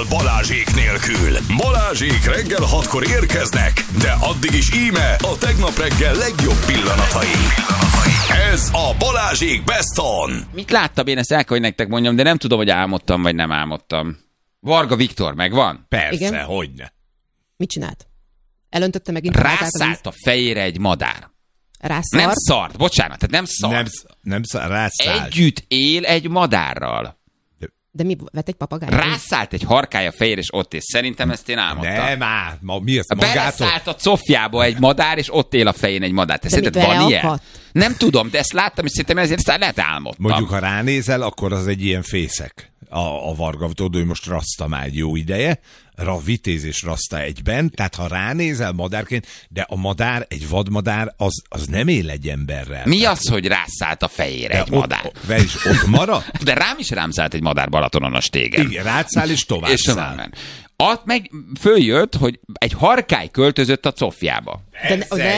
Nappal Balázsék nélkül. Balázsék reggel 6-kor érkeznek, de addig is íme a tegnap reggel legjobb pillanatai. Ez a Balázsék Best On. Mit láttam én, ezt el kell, hogy nektek mondjam, de nem tudom, hogy álmodtam, vagy nem álmodtam. Varga Viktor, megvan? Persze, Igen. hogyne. Mit csinált? Elöntötte megint Rászállt a fejére egy madár. Rászart? Nem szart, bocsánat, tehát nem szart. Nem rászállt. Együtt él egy madárral. De mi, vett egy papagájt? Rászállt egy harkája fejére, és ott él. Szerintem ezt én álmodtam. Nem áll, mi az magától? Beleszállt a cofjába egy madár, és ott él a fején egy madár. Te szerinted van ilyen? beleakadt? Nem tudom, de ezt láttam, és szerintem ezért lehet álmodtam. Mondjuk, ha ránézel, akkor az egy ilyen fészek. A Varga, tudod, hogy most raszta már egy jó ideje, vitéz és raszta egyben, tehát ha ránézel madárként, de a madár, egy vadmadár, az nem él egy emberrel. Mi az, hogy rászállt a fejére egy madár? Ott maradt? De rám is rám szállt egy madár Balatonon a stégen. Igen, rászál és tovább És száll. tovább. Ott meg följött, hogy egy harkály költözött a cofjába. Nem.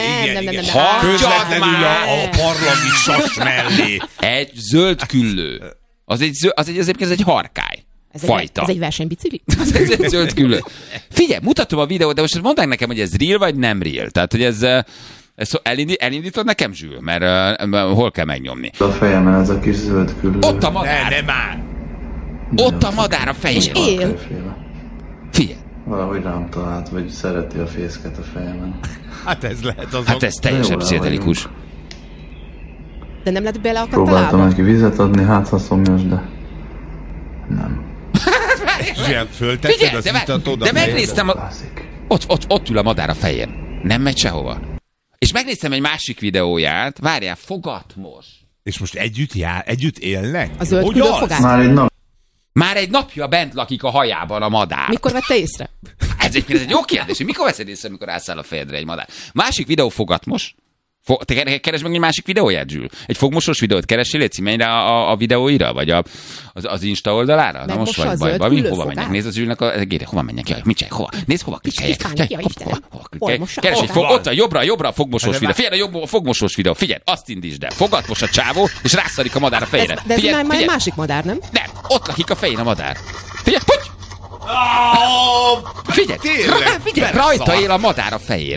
Közvetlenül már! a parlami sas mellé. Egy zöld küllő. Az egy harkály. Fajta. Ez egy versenybicikli? Ez egy zöld küllő. Figyelj, mutatom a videót, de most mondd nekem, hogy ez real vagy nem real. Tehát, hogy ez elindítod nekem, Zsül? Mert hol kell megnyomni? A fejemen ez a kis zöld küllő. Ott a madár. Nem áll. Ott a madár a fején. És él. Figyelj. Valahogy rám talált, vagy szereti a fészket a fejemen. Hát ez lehet az. Hát ez teljesen pszichedelikus. De nem lett beleakadt a Próbáltam lába? neki vizet adni, hát ha szomjas, de nem. Föltetted Figyelj, az de itatod a de fejed? megnéztem, Lászik. ott ül a madár a fején. Nem megy sehova. És megnéztem egy másik videóját, várjál, fogatmos. És most együtt élnek? A zöld Hogy küllő az? fogát? Már egy napja bent lakik a hajában a madár. Mikor vette észre? Ez egy jó kérdés, hogy mikor veszed észre, amikor rászáll a fejedre egy madár. Másik videó fogatmos. Te keresd meg egy másik videóját, Zsül? Egy fogmosos videót keressél, légy címényre a videóira? Vagy az Insta oldalára? Na most vagy bajban. Mi? Hova menjek? Nézd az Zsülnek a gére. Hova menjek? Jaj, mit csinálj? Hova? Nézd, hova klikkeljek? Keres egy ott jobbra a fogmosós videó. Figyelj, a fogmosós videó. Figyelj, azt indítsd el. Fogatmos a csávó, és rászarik a madár a fejére. De ez már egy másik madár, nem? Nem, ott lakik a fején a madár. Figyelj, puty! Figyelj, rajta él a madár a fején.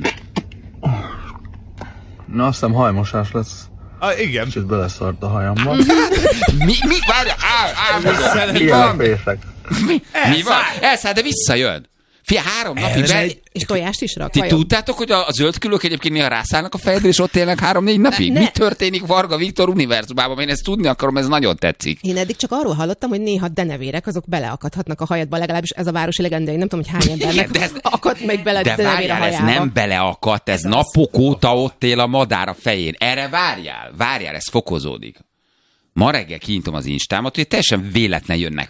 Na, azt hiszem hajmosás lesz. Igen. Kicsit beleszart a hajamba. Mi? Várj, mi Ilyen van? fészek. Mi van? Elszáll, de visszajön. Fia, 3 napig És tojást is rak? Ti vajon? tudtátok, hogy a zöld küllők egyébként néha rászállnak a fejedre, és ott élnek 3-4 napig? Ne. Mi történik Varga Viktor univerzumában? Én ezt tudni akarom, ez nagyon tetszik. Én eddig csak arról hallottam, hogy néha denevérek, azok beleakadhatnak a hajadba, legalábbis ez a városi legenda, én nem tudom, hogy hány embernek Igen, akadt még bele De denevér a várjál, ez hajába. nem beleakadt, ez napok óta ott él a madár a fején. Erre várjál, ez fokozódik. Ma reggel kinyitom az Instámat, hogy teljesen véletlen jönnek